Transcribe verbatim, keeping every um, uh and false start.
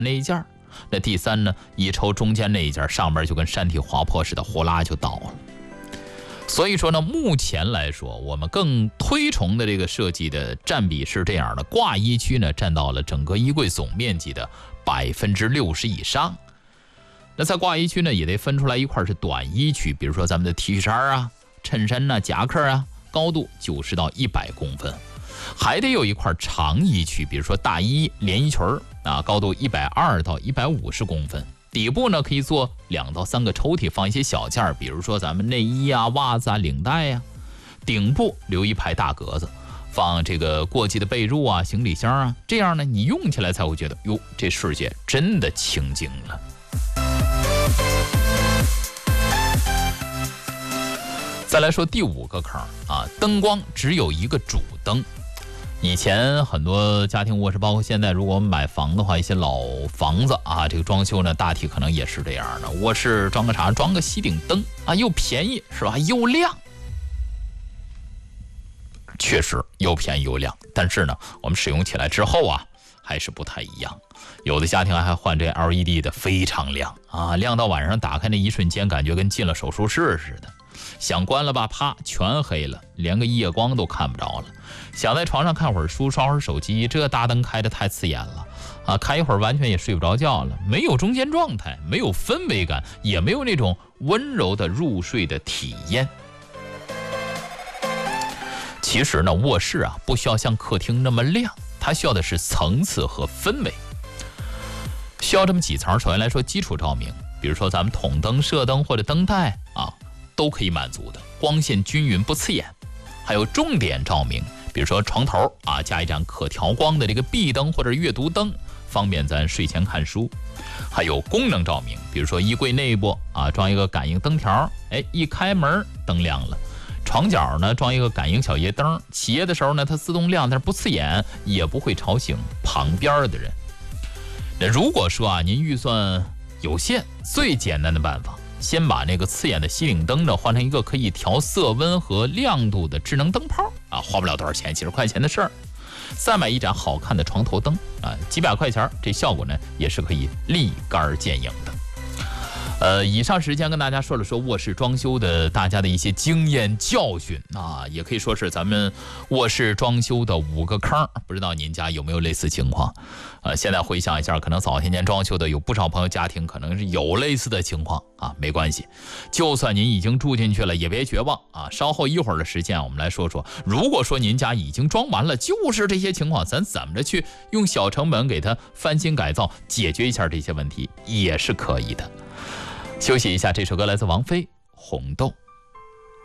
那一件，那第三呢，一抽中间那一件，上边就跟山体滑坡似的，呼啦就倒了。所以说呢，目前来说，我们更推崇的这个设计的占比是这样的：挂衣区呢占到了整个衣柜总面积的百分之六十以上。那在挂衣区呢，也得分出来一块是短衣区，比如说咱们的 T 恤衫啊、衬衫呐、啊、夹克啊，高度九十到一百公分。还得有一块长衣区，比如说大衣、连衣裙啊，高度一百二十到一百五十公分。底部呢可以做两到三个抽屉，放一些小件，比如说咱们内衣啊、袜子啊、领带呀、啊。顶部留一排大格子，放这个过季的被褥啊、行李箱啊，这样呢你用起来才会觉得哟，这世界真的清静了。再来说第五个坑啊，灯光只有一个主灯。以前很多家庭卧室，包括现在如果我们买房的话，一些老房子啊，这个装修呢大体可能也是这样的。卧室装个啥？装个吸顶灯啊，又便宜是吧？又亮。确实又便宜又亮，但是呢，我们使用起来之后啊，还是不太一样。有的家庭还换这 L E D 的，非常亮啊，亮到晚上打开那一瞬间，感觉跟进了手术室似的。想关了吧，啪，全黑了，连个夜光都看不着了。想在床上看会儿书，刷会儿手机，这大灯开得太刺眼了啊！看一会儿完全也睡不着觉了，没有中间状态，没有氛围感，也没有那种温柔的入睡的体验。其实呢，卧室啊不需要像客厅那么亮，它需要的是层次和氛围。需要这么几层，首先来说基础照明，比如说咱们筒灯、射灯或者灯带啊，都可以满足的，光线均匀不刺眼。还有重点照明，比如说床头啊加一盏可调光的这个壁灯或者阅读灯，方便咱睡前看书。还有功能照明，比如说衣柜内部啊装一个感应灯条，哎，一开门灯亮了。床角呢装一个感应小夜灯，起夜的时候呢它自动亮，但是不刺眼，也不会吵醒旁边的人。那如果说啊您预算有限，最简单的办法，先把那个刺眼的吸顶灯呢换成一个可以调色温和亮度的智能灯泡啊，花不了多少钱，几十块钱的事儿。再买一盏好看的床头灯啊，几百块钱，这效果呢也是可以立竿见影的。呃，以上时间跟大家说了说卧室装修的大家的一些经验教训啊，也可以说是咱们卧室装修的五个坑，不知道您家有没有类似情况？呃，现在回想一下，可能早些年装修的有不少朋友家庭可能是有类似的情况啊，没关系，就算您已经住进去了，也别绝望啊。稍后一会儿的时间，我们来说说，如果说您家已经装完了，就是这些情况，咱怎么着去用小成本给它翻新改造，解决一下这些问题，也是可以的。休息一下，这首歌来自王菲《红豆》。